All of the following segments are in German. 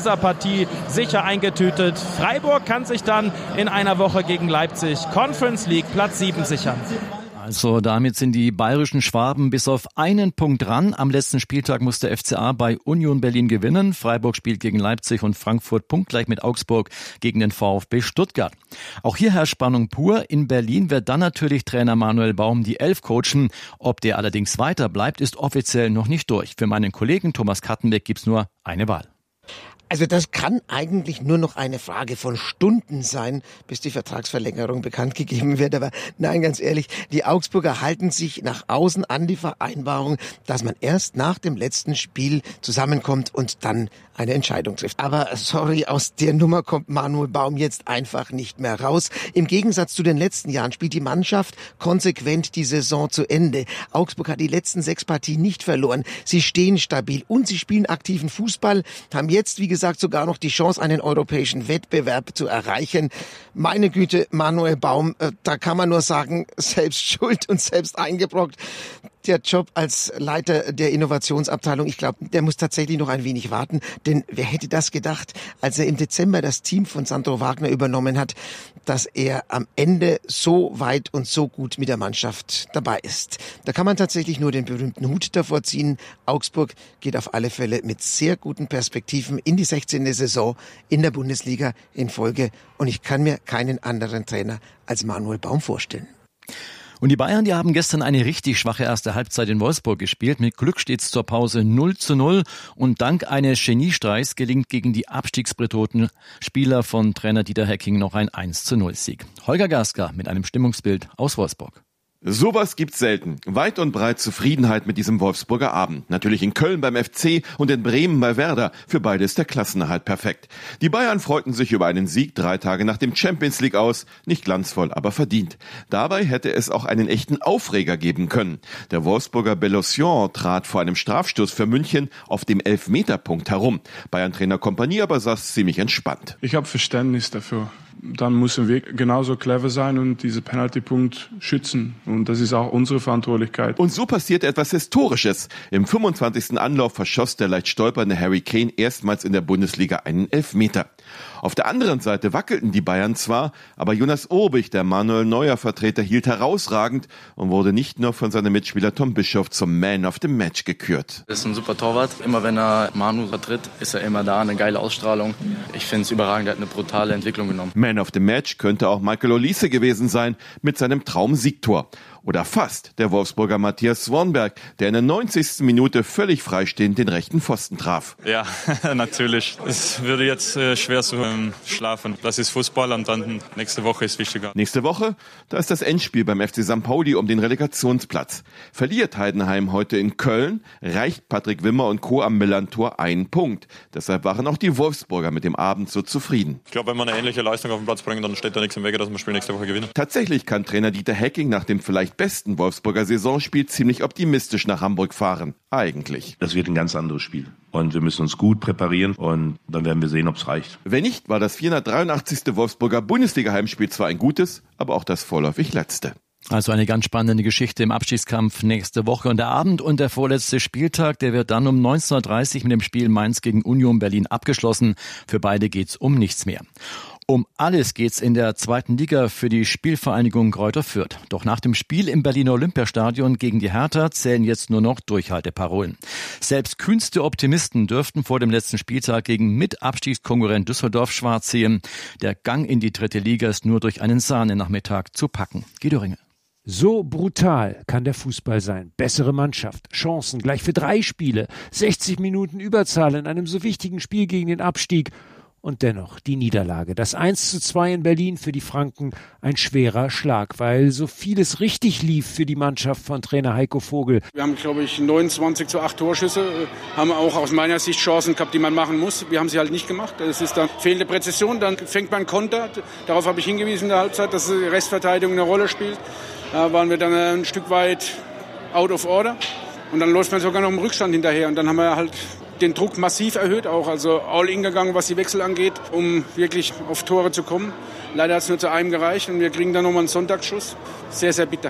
dieser Partie sicher eingetütet. Freiburg kann sich dann in einer Woche gegen Leipzig Conference League Platz 7 sichern. Also damit sind die bayerischen Schwaben bis auf einen Punkt ran. Am letzten Spieltag muss der FCA bei Union Berlin gewinnen. Freiburg spielt gegen Leipzig und Frankfurt punktgleich mit Augsburg gegen den VfB Stuttgart. Auch hier herrscht Spannung pur. In Berlin wird dann natürlich Trainer Manuel Baum die 11 coachen. Ob der allerdings weiter bleibt, ist offiziell noch nicht durch. Für meinen Kollegen Thomas Kattenbeck gibt's nur eine Wahl. Also das kann eigentlich nur noch eine Frage von Stunden sein, bis die Vertragsverlängerung bekannt gegeben wird. Aber nein, ganz ehrlich, die Augsburger halten sich nach außen an die Vereinbarung, dass man erst nach dem letzten Spiel zusammenkommt und dann eine Entscheidung trifft. Aber sorry, aus der Nummer kommt Manuel Baum jetzt einfach nicht mehr raus. Im Gegensatz zu den letzten Jahren spielt die Mannschaft konsequent die Saison zu Ende. Augsburg hat die letzten 6 Partien nicht verloren. Sie stehen stabil und sie spielen aktiven Fußball, haben jetzt, wie gesagt, sogar noch die Chance, einen europäischen Wettbewerb zu erreichen. Meine Güte, Manuel Baum, da kann man nur sagen, selbst schuld und selbst eingebrockt. Der Job als Leiter der Innovationsabteilung, ich glaube, der muss tatsächlich noch ein wenig warten. Denn wer hätte das gedacht, als er im Dezember das Team von Sandro Wagner übernommen hat, dass er am Ende so weit und so gut mit der Mannschaft dabei ist. Da kann man tatsächlich nur den berühmten Hut davor ziehen. Augsburg geht auf alle Fälle mit sehr guten Perspektiven in die 16. Saison in der Bundesliga in Folge. Und ich kann mir keinen anderen Trainer als Manuel Baum vorstellen. Und die Bayern, die haben gestern eine richtig schwache erste Halbzeit in Wolfsburg gespielt. Mit Glück steht's zur Pause 0:0. Und dank eines Geniestreichs gelingt gegen die abstiegsbedrohten Spieler von Trainer Dieter Hecking noch ein 1:0-Sieg. Holger Gaska mit einem Stimmungsbild aus Wolfsburg. Sowas gibt's selten. Weit und breit Zufriedenheit mit diesem Wolfsburger Abend. Natürlich in Köln beim FC und in Bremen bei Werder. Für beide ist der Klassenerhalt perfekt. Die Bayern freuten sich über einen Sieg 3 Tage nach dem Champions League aus. Nicht glanzvoll, aber verdient. Dabei hätte es auch einen echten Aufreger geben können. Der Wolfsburger Bellosion trat vor einem Strafstoß für München auf dem Elfmeterpunkt herum. Bayern-Trainer Kompanie aber saß ziemlich entspannt. Ich habe Verständnis dafür. Dann müssen wir genauso clever sein und diesen Penaltypunkt schützen. Und das ist auch unsere Verantwortlichkeit. Und so passierte etwas Historisches. Im 25. Anlauf verschoss der leicht stolpernde Harry Kane erstmals in der Bundesliga einen Elfmeter. Auf der anderen Seite wackelten die Bayern zwar, aber Jonas Urbich, der Manuel Neuer-Vertreter, hielt herausragend und wurde nicht nur von seinem Mitspieler Tom Bischoff zum Man of the Match gekürt. Er ist ein super Torwart. Immer wenn er Manu vertritt, ist er immer da. Eine geile Ausstrahlung. Ich finde es überragend. Er hat eine brutale Entwicklung genommen. Man of the Match könnte auch Michael Olise gewesen sein mit seinem Traum-Siegtor. Oder fast der Wolfsburger Matthias Swanberg, der in der 90. Minute völlig freistehend den rechten Pfosten traf. Ja, natürlich. Es würde jetzt schwer zu schlafen. Das ist Fußball und dann nächste Woche ist wichtiger. Nächste Woche, da ist das Endspiel beim FC St. Pauli um den Relegationsplatz. Verliert Heidenheim heute in Köln, reicht Patrick Wimmer und Co. am Millantor einen Punkt. Deshalb waren auch die Wolfsburger mit dem Abend so zufrieden. Ich glaube, wenn wir eine ähnliche Leistung auf den Platz bringen, dann steht da nichts im Wege, dass wir das Spiel nächste Woche gewinnen. Tatsächlich kann Trainer Dieter Hecking nach dem vielleicht besten Wolfsburger Saisonspiel ziemlich optimistisch nach Hamburg fahren. Eigentlich. Das wird ein ganz anderes Spiel. Und wir müssen uns gut präparieren und dann werden wir sehen, ob es reicht. Wenn nicht, war das 483. Wolfsburger Bundesliga-Heimspiel zwar ein gutes, aber auch das vorläufig letzte. Also eine ganz spannende Geschichte im Abstiegskampf nächste Woche. Und der Abend und der vorletzte Spieltag, der wird dann um 19:30 Uhr mit dem Spiel Mainz gegen Union Berlin abgeschlossen. Für beide geht's um nichts mehr. Um alles geht's in der 2. Liga für die Spielvereinigung Greuther Fürth. Doch nach dem Spiel im Berliner Olympiastadion gegen die Hertha zählen jetzt nur noch Durchhalteparolen. Selbst kühnste Optimisten dürften vor dem letzten Spieltag gegen Mit-Abstiegskonkurrent Düsseldorf schwarz sehen. Der Gang in die 3. Liga ist nur durch einen Sahnenachmittag zu packen. Guido Ringel. So brutal kann der Fußball sein. Bessere Mannschaft, Chancen gleich für 3 Spiele, 60 Minuten Überzahl in einem so wichtigen Spiel gegen den Abstieg. Und dennoch die Niederlage. Das 1:2 in Berlin für die Franken ein schwerer Schlag, weil so vieles richtig lief für die Mannschaft von Trainer Heiko Vogel. Wir haben, glaube ich, 29:8 Torschüsse, haben auch aus meiner Sicht Chancen gehabt, die man machen muss. Wir haben sie halt nicht gemacht. Das ist dann fehlende Präzision, dann fängt man Konter. Darauf habe ich hingewiesen in der Halbzeit, dass die Restverteidigung eine Rolle spielt. Da waren wir dann ein Stück weit out of order. Und dann läuft man sogar noch im Rückstand hinterher. Und dann haben wir halt den Druck massiv erhöht, auch also all in gegangen, was die Wechsel angeht, um wirklich auf Tore zu kommen. Leider hat es nur zu einem gereicht und wir kriegen dann nochmal einen Sonntagsschuss. Sehr, sehr bitter.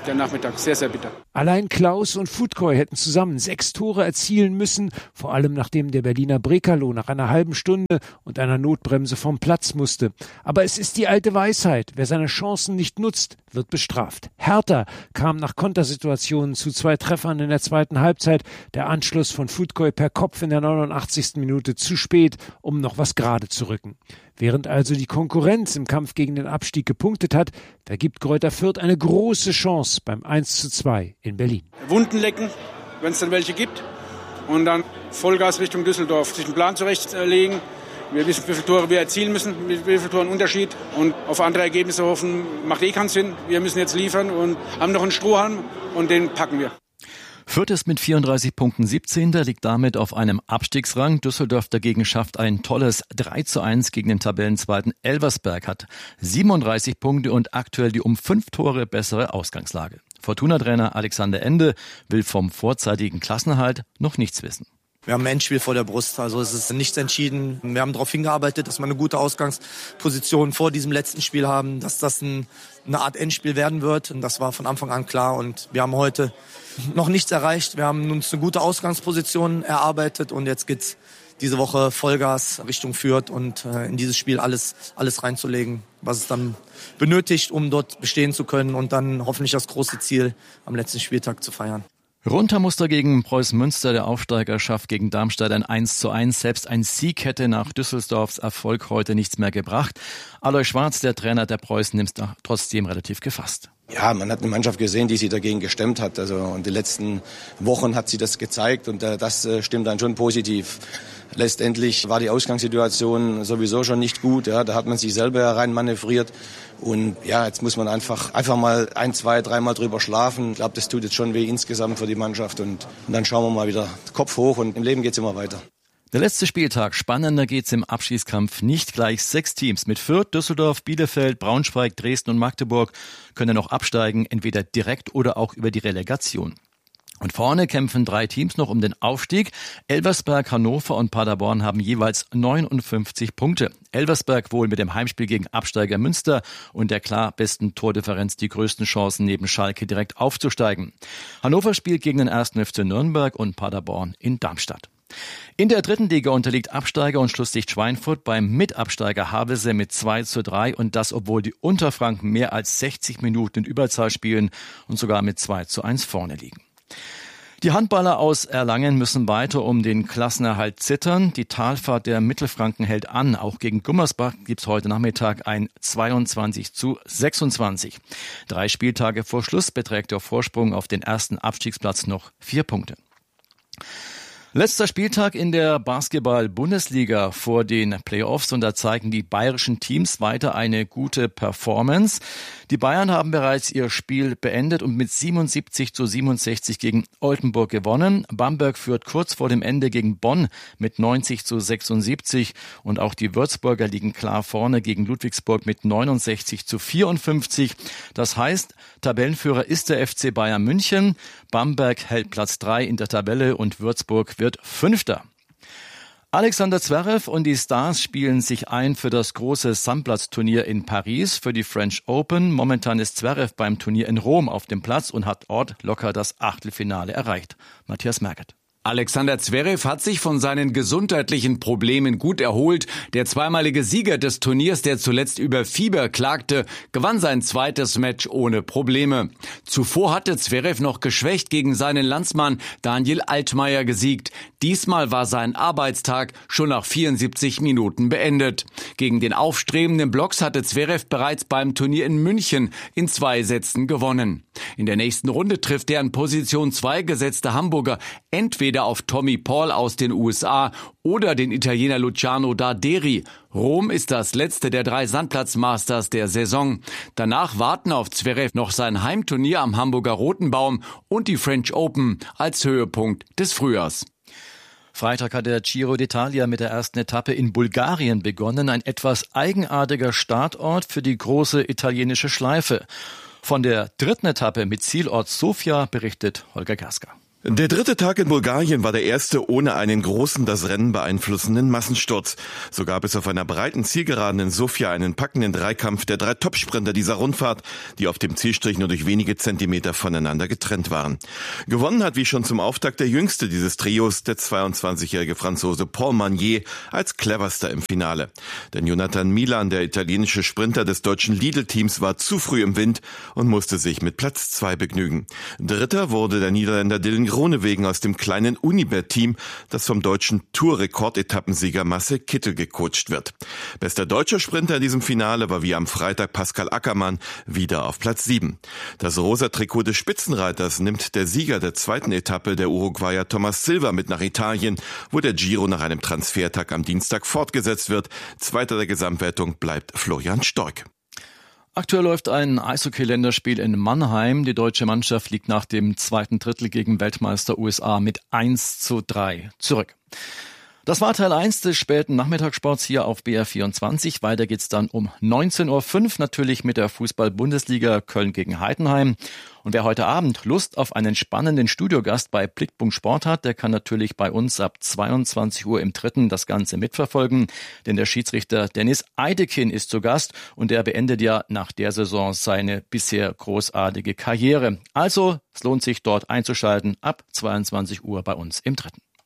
der Nachmittag. Sehr, sehr bitter. Allein Klaus und Foutkoy hätten zusammen 6 Tore erzielen müssen, vor allem nachdem der Berliner Brekalo nach einer halben Stunde und einer Notbremse vom Platz musste. Aber es ist die alte Weisheit, wer seine Chancen nicht nutzt, wird bestraft. Hertha kam nach Kontersituationen zu 2 Treffern in der zweiten Halbzeit. Der Anschluss von Foutkoy per Kopf in der 89. Minute zu spät, um noch was gerade zu rücken. Während also die Konkurrenz im Kampf gegen den Abstieg gepunktet hat, vergibt Greuther Fürth eine große Chance beim 1:2 in Berlin. Wunden lecken, wenn es dann welche gibt. Und dann Vollgas Richtung Düsseldorf. Sich einen Plan zurechtlegen. Wir wissen, wie viele Tore wir erzielen müssen, mit wie vielen Toren Unterschied. Und auf andere Ergebnisse hoffen, macht keinen Sinn. Wir müssen jetzt liefern und haben noch einen Strohhalm und den packen wir. Fürth ist mit 34 Punkten 17. liegt damit auf einem Abstiegsrang. Düsseldorf dagegen schafft ein tolles 3:1 gegen den Tabellenzweiten. Elversberg hat 37 Punkte und aktuell die um 5 Tore bessere Ausgangslage. Fortuna-Trainer Alexander Ende will vom vorzeitigen Klassenerhalt noch nichts wissen. Wir haben ein Endspiel vor der Brust, also es ist nichts entschieden. Wir haben darauf hingearbeitet, dass wir eine gute Ausgangsposition vor diesem letzten Spiel haben, dass das eine Art Endspiel werden wird. Und das war von Anfang an klar. Und wir haben heute noch nichts erreicht. Wir haben uns eine gute Ausgangsposition erarbeitet und jetzt geht's diese Woche Vollgas Richtung Fürth und in dieses Spiel alles reinzulegen, was es dann benötigt, um dort bestehen zu können und dann hoffentlich das große Ziel am letzten Spieltag zu feiern. Runtermuster gegen Preußen Münster. Der Aufsteiger schafft gegen Darmstadt ein 1:1. Selbst ein Sieg hätte nach Düsseldorfs Erfolg heute nichts mehr gebracht. Alois Schwarz, der Trainer der Preußen, nimmt es trotzdem relativ gefasst. Ja, man hat eine Mannschaft gesehen, die sich dagegen gestemmt hat. Und die letzten Wochen hat sie das gezeigt und das stimmt dann schon positiv. Letztendlich war die Ausgangssituation sowieso schon nicht gut. Ja, da hat man sich selber reinmanövriert. Und ja, jetzt muss man einfach mal 1, 2, 3 Mal drüber schlafen. Ich glaube, das tut jetzt schon weh insgesamt für die Mannschaft. Und dann schauen wir mal wieder Kopf hoch und im Leben geht's immer weiter. Der letzte Spieltag, spannender geht's im Abschießkampf nicht. Gleich 6 Teams mit Fürth, Düsseldorf, Bielefeld, Braunschweig, Dresden und Magdeburg können noch absteigen, entweder direkt oder auch über die Relegation. Und vorne kämpfen 3 Teams noch um den Aufstieg. Elversberg, Hannover und Paderborn haben jeweils 59 Punkte. Elversberg wohl mit dem Heimspiel gegen Absteiger Münster und der klar besten Tordifferenz die größten Chancen neben Schalke direkt aufzusteigen. Hannover spielt gegen den 1. FC Nürnberg und Paderborn in Darmstadt. In der dritten Liga unterliegt Absteiger und Schlusslicht Schweinfurt beim Mitabsteiger Havelse mit 2:3 und das, obwohl die Unterfranken mehr als 60 Minuten in Überzahl spielen und sogar mit 2:1 vorne liegen. Die Handballer aus Erlangen müssen weiter um den Klassenerhalt zittern. Die Talfahrt der Mittelfranken hält an. Auch gegen Gummersbach gibt's heute Nachmittag ein 22:26. 3 Spieltage vor Schluss beträgt der Vorsprung auf den ersten Abstiegsplatz noch 4 Punkte. Letzter Spieltag in der Basketball-Bundesliga vor den Playoffs und da zeigen die bayerischen Teams weiter eine gute Performance. Die Bayern haben bereits ihr Spiel beendet und mit 77:67 gegen Oldenburg gewonnen. Bamberg führt kurz vor dem Ende gegen Bonn mit 90:76 und auch die Würzburger liegen klar vorne gegen Ludwigsburg mit 69:54. Das heißt, Tabellenführer ist der FC Bayern München. Bamberg hält Platz 3 in der Tabelle und Würzburg wird 5. Alexander Zverev und die Stars spielen sich ein für das große Sandplatzturnier in Paris für die French Open. Momentan ist Zverev beim Turnier in Rom auf dem Platz und hat dort locker das Achtelfinale erreicht. Matthias Merkert. Alexander Zverev hat sich von seinen gesundheitlichen Problemen gut erholt. Der zweimalige Sieger des Turniers, der zuletzt über Fieber klagte, gewann sein zweites Match ohne Probleme. Zuvor hatte Zverev noch geschwächt gegen seinen Landsmann Daniel Altmaier gesiegt. Diesmal war sein Arbeitstag schon nach 74 Minuten beendet. Gegen den aufstrebenden Blocks hatte Zverev bereits beim Turnier in München in 2 Sätzen gewonnen. In der nächsten Runde trifft der an Position 2 gesetzte Hamburger entweder auf Tommy Paul aus den USA oder den Italiener Luciano Darderi. Rom ist das letzte der 3 Sandplatzmasters der Saison. Danach warten auf Zverev noch sein Heimturnier am Hamburger Rotenbaum und die French Open als Höhepunkt des Frühjahrs. Freitag hat der Giro d'Italia mit der ersten Etappe in Bulgarien begonnen. Ein etwas eigenartiger Startort für die große italienische Schleife. Von der dritten Etappe mit Zielort Sofia berichtet Holger Gaska. Der dritte Tag in Bulgarien war der erste ohne einen großen, das Rennen beeinflussenden Massensturz. So gab es auf einer breiten Zielgeraden in Sofia einen packenden Dreikampf der 3 Topsprinter dieser Rundfahrt, die auf dem Zielstrich nur durch wenige Zentimeter voneinander getrennt waren. Gewonnen hat wie schon zum Auftakt der jüngste dieses Trios, der 22-jährige Franzose Paul Magnier, als cleverster im Finale. Denn Jonathan Milan, der italienische Sprinter des deutschen Lidl-Teams, war zu früh im Wind und musste sich mit Platz 2 begnügen. Dritter wurde der Niederländer Dylan Groenewegen aus dem kleinen Unibet-Team, das vom deutschen Tour-Rekordetappensieger Marcel Kittel gecoacht wird. Bester deutscher Sprinter in diesem Finale war wie am Freitag Pascal Ackermann, wieder auf Platz 7. Das rosa Trikot des Spitzenreiters nimmt der Sieger der zweiten Etappe, der Uruguayer Thomas Silva, mit nach Italien, wo der Giro nach einem Transfertag am Dienstag fortgesetzt wird. Zweiter der Gesamtwertung bleibt Florian Stork. Aktuell läuft ein Eishockey-Länderspiel in Mannheim. Die deutsche Mannschaft liegt nach dem zweiten Drittel gegen Weltmeister USA mit 1:3 zurück. Das war Teil 1 des späten Nachmittagssports hier auf BR24. Weiter geht's dann um 19:05 Uhr natürlich mit der Fußball-Bundesliga Köln gegen Heidenheim. Und wer heute Abend Lust auf einen spannenden Studiogast bei Blickpunkt Sport hat, der kann natürlich bei uns ab 22 Uhr im Dritten das Ganze mitverfolgen. Denn der Schiedsrichter Dennis Eidekin ist zu Gast und der beendet ja nach der Saison seine bisher großartige Karriere. Also, es lohnt sich dort einzuschalten ab 22 Uhr bei uns im Dritten.